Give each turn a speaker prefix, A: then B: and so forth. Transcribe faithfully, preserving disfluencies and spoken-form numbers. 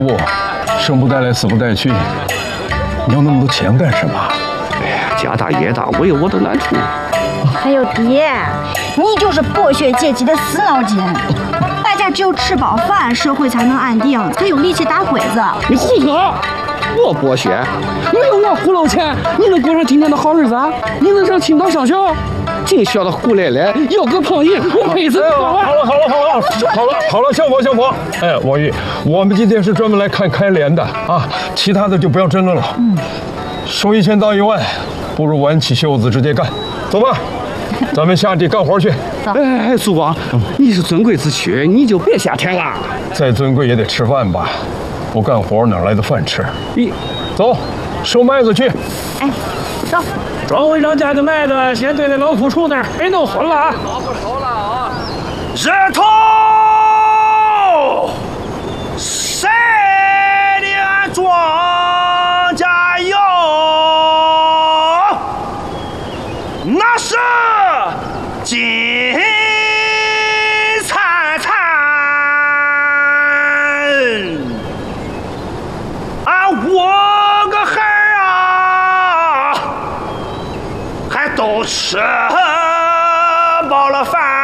A: 不，生不带来，死不带去，你要那么多钱干什么？
B: 哎呀，家大业大，我有我的难处。
C: 还有爹，你就是剥削阶级的死脑筋。大家只有吃饱饭，社会才能安定，才有力气打鬼子。
B: 你胡说！我剥削，没有我糊弄钱，你能过上今天的好日子？你能上青岛上学？净学的胡咧咧，要个胖人，我辈子不完。
A: 好了好了好了好了好了，相婆相婆，哎，王玉，我们今天是专门来看开镰的啊，其他的就不要争论了。嗯，收一千当一万，不如挽起袖子直接干。走吧，咱们下地干活去。
B: 哎哎，苏王，你是尊贵之躯，你就别瞎填了。
A: 再尊贵也得吃饭吧，不干活哪来的饭吃？
B: 你
A: 走，收麦子去。
C: 哎，走。
D: 庄会长家的麦子先堆在老苦处那儿，别弄混了啊！
B: 老不熟了啊！
D: 日头，谁的俺庄稼有？那是金灿灿，啊，我个孩儿啊，还都吃饱了饭。